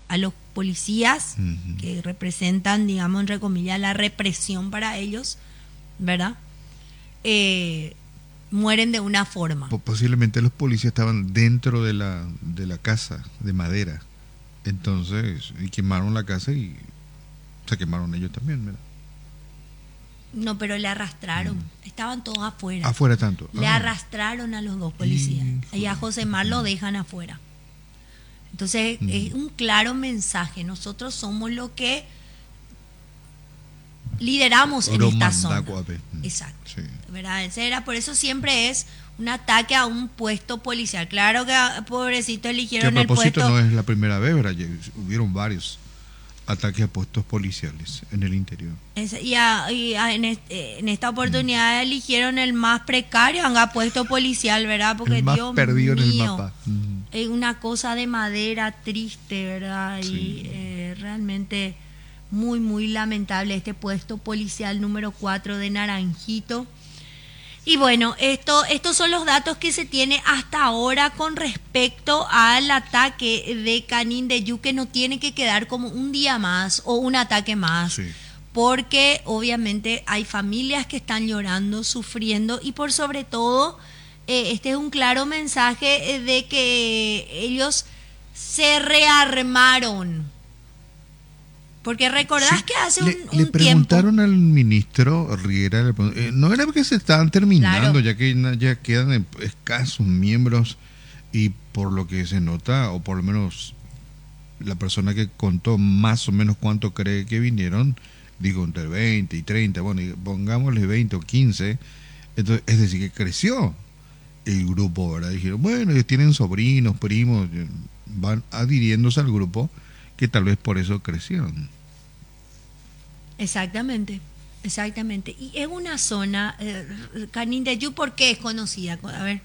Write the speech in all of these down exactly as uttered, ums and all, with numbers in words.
a los policías, Uh-huh. que representan, digamos, entre comillas, la represión para ellos, ¿verdad? Eh, mueren de una forma. Posiblemente los policías estaban dentro de la, de la casa de madera. Entonces, y quemaron la casa y se quemaron ellos también, ¿verdad? No, pero le arrastraron. Mm. Estaban todos afuera. Afuera tanto. Le ah. arrastraron a los dos policías. Y, y a Josemar lo dejan afuera. Entonces, mm. es un claro mensaje. Nosotros somos lo que lideramos en esta zona. Exacto. Sí. ¿Verdad? Era, por eso siempre es un ataque a un puesto policial. Claro que pobrecito eligieron que a propósito el puesto. No es la primera vez, ¿verdad? Hubieron varios ataques a puestos policiales en el interior. Es, y a, y a, en, este, en esta oportunidad mm. eligieron el más precario, han puesto policial, ¿verdad? Porque el más Dios perdido mío, en el mapa. Mm. Es una cosa de madera triste, ¿verdad? Sí. Y eh, realmente muy, muy lamentable este puesto policial número cuatro de Naranjito. Y bueno, esto, estos son los datos que se tiene hasta ahora con respecto al ataque de Canindeyú, que no tiene que quedar como un día más o un ataque más, sí. porque obviamente hay familias que están llorando, sufriendo, y por sobre todo, eh, este es un claro mensaje de que ellos se rearmaron. Porque recordás sí, que hace le, un, un le preguntaron tiempo... al ministro Riera, le eh, no era porque se estaban terminando, claro. ya que ya quedan escasos miembros, y por lo que se nota, o por lo menos la persona que contó más o menos cuánto cree que vinieron, digo entre veinte y treinta, bueno, pongámosle veinte o quince, entonces, es decir, que creció el grupo, ¿verdad? Dijeron, bueno, ellos tienen sobrinos, primos, van adhiriéndose al grupo, que tal vez por eso crecieron. Exactamente, exactamente. Y es una zona, eh, Canindeyú, ¿por qué es conocida? A ver.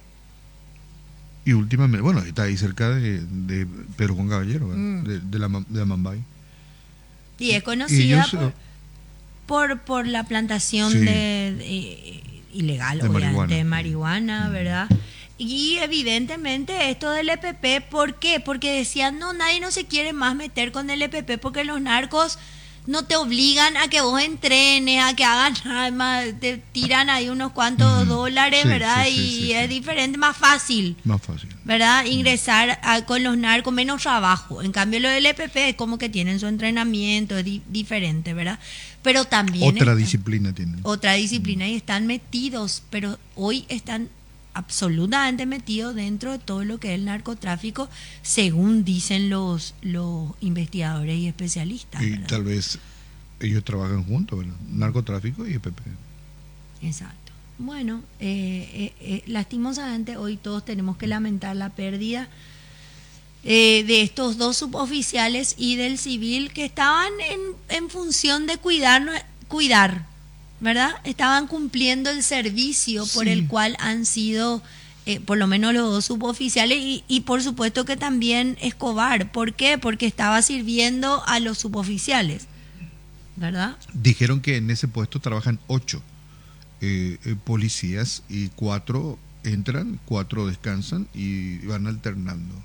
Y últimamente, bueno, está ahí cerca de, de Pedro Juan Caballero, mm. de, de, la, de la Mambay. Y es conocida y ellos, por, por, por la plantación sí, de, de ilegal, de obviamente, marihuana, de marihuana, sí. ¿verdad? Y evidentemente esto del E P P, ¿por qué? Porque decían, no, nadie no se quiere más meter con el E P P porque los narcos no te obligan a que vos entrenes, a que hagan nada más, te tiran ahí unos cuantos mm, dólares, sí, ¿verdad? Sí, sí, y sí, es sí. diferente, más fácil. Más fácil. ¿Verdad? Ingresar a, con los narcos, menos trabajo. En cambio, lo del E P P es como que tienen su entrenamiento, es di, diferente, ¿verdad? Pero también... Otra están, disciplina tienen. Otra disciplina mm. y están metidos, pero hoy están absolutamente metido dentro de todo lo que es el narcotráfico, según dicen los los investigadores y especialistas. Y ¿verdad? tal vez ellos trabajan juntos, ¿verdad? Narcotráfico y E P P. Exacto. Bueno, eh, eh, eh, lastimosamente hoy todos tenemos que lamentar la pérdida eh, de estos dos suboficiales y del civil que estaban en, en función de cuidar, cuidar ¿verdad? Estaban cumpliendo el servicio por sí. el cual han sido, eh, por lo menos los dos suboficiales y, y por supuesto que también Escobar. ¿Por qué? Porque estaba sirviendo a los suboficiales, ¿verdad? Dijeron que en ese puesto trabajan ocho eh, eh, policías y cuatro entran, cuatro descansan y van alternando.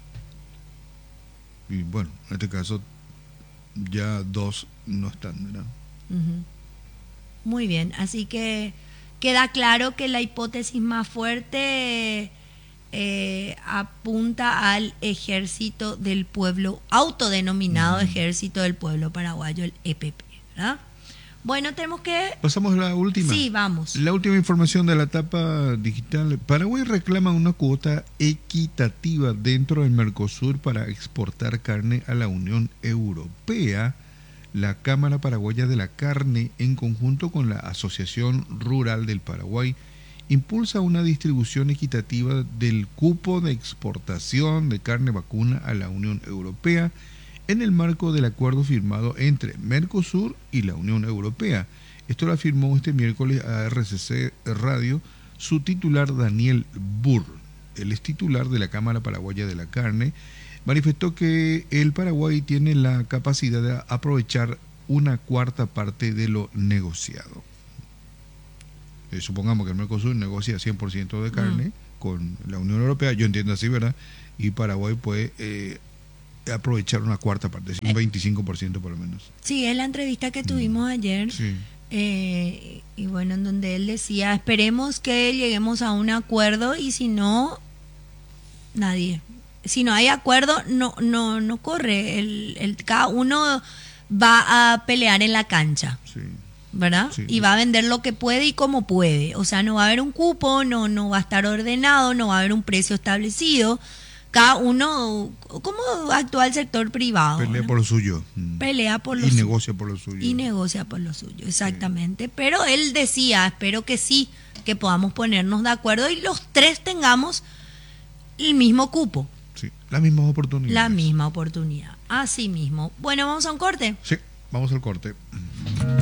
Y bueno, en este caso ya dos no están, ¿verdad? Uh-huh. Muy bien, así que queda claro que la hipótesis más fuerte eh, apunta al Ejército del Pueblo, autodenominado mm. Ejército del Pueblo Paraguayo, el E P P, ¿verdad? Bueno, tenemos que... Pasamos a la última. Sí, vamos. La última información de la etapa digital. Paraguay reclama una cuota equitativa dentro del Mercosur para exportar carne a la Unión Europea. La Cámara Paraguaya de la Carne, en conjunto con la Asociación Rural del Paraguay, impulsa una distribución equitativa del cupo de exportación de carne vacuna a la Unión Europea en el marco del acuerdo firmado entre Mercosur y la Unión Europea. Esto lo afirmó este miércoles a R C C Radio su titular Daniel Burr. Él es titular de la Cámara Paraguaya de la Carne. Manifestó que el Paraguay tiene la capacidad de aprovechar una cuarta parte de lo negociado. Eh, supongamos que el Mercosur negocia cien por ciento de carne mm. con la Unión Europea, yo entiendo así, ¿verdad? Y Paraguay puede eh, aprovechar una cuarta parte, un veinticinco por ciento por lo menos. Sí, es la entrevista que tuvimos mm. ayer. Sí. Eh, y bueno, en donde él decía, esperemos que lleguemos a un acuerdo y si no, nadie. Si no hay acuerdo, no no no corre. El, el, cada uno va a pelear en la cancha. Sí. ¿Verdad? Sí. Y va a vender lo que puede y como puede. O sea, no va a haber un cupo, no, no va a estar ordenado, no va a haber un precio establecido. Cada uno, como actúa el sector privado. Pelea, ¿no?, por lo suyo. Pelea por lo y suyo. Y negocia por lo suyo. Y negocia por lo suyo, exactamente. Sí. Pero él decía, espero que sí, que podamos ponernos de acuerdo y los tres tengamos el mismo cupo. Sí, la misma oportunidad. La misma oportunidad, así mismo. Bueno, ¿vamos a un corte? Sí, vamos al corte.